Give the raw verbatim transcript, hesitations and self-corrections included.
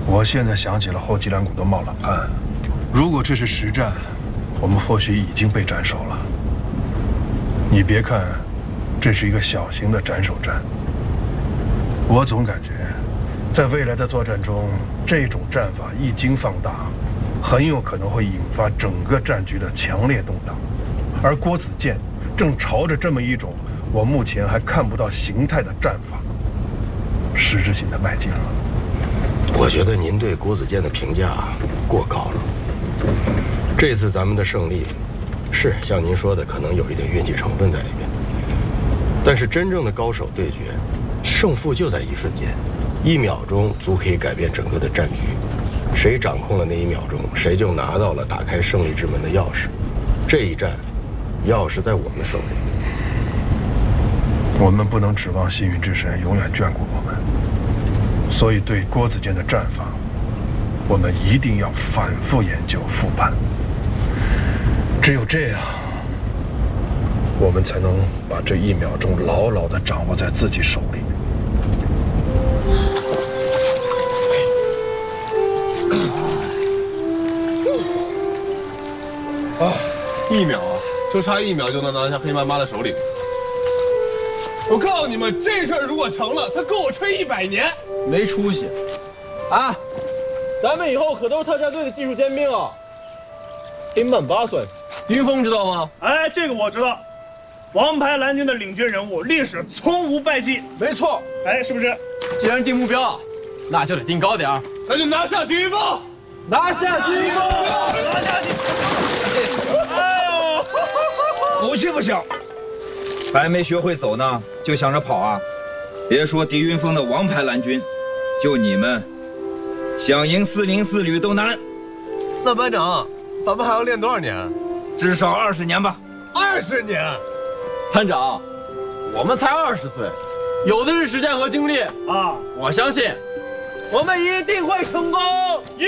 我现在想起了后脊梁骨都冒了汗。如果这是实战，我们或许已经被斩首了。你别看这是一个小型的斩首战，我总感觉，在未来的作战中，这种战法一经放大，很有可能会引发整个战局的强烈动荡。而郭子健正朝着这么一种我目前还看不到形态的战法，实质性的迈进了。 我觉得您对郭子健的评价过高了。这次咱们的胜利，是像您说的，可能有一点运气成分在里面。但是真正的高手对决，胜负就在一瞬间，一秒钟足可以改变整个的战局。谁掌控了那一秒钟，谁就拿到了打开胜利之门的钥匙。这一战，钥匙在我们手里。 我们不能指望幸运之神永远眷顾我们。所以，对郭子健的战法，我们一定要反复研究、复盘。只有这样，我们才能把这一秒钟牢牢地掌握在自己手里。 啊，一秒啊，就差一秒就能拿下黑妈妈的手里。我告诉你们，这事儿如果成了，他够我吹一百年。 没出息！啊，咱们以后可都是特战队的技术尖兵啊！黑曼巴算是，狄云峰知道吗？ 哎，这个我知道，王牌蓝军的领军人物，历史从无败绩。 没错， 哎，是不是？ 既然定目标，那就得定高点儿， 那就拿下狄云峰， 拿下狄云峰， 拿下狄！哎呦， 武器不小，还没学会走呢，就想着跑啊！别说狄云峰的王牌蓝军，就你们想赢四零四旅都难。 那班长，咱们还要练多少年？ 至少二十年吧。 二十年？ 班长，我们才二十岁，有的是时间和精力啊！我相信，我们一定会成功。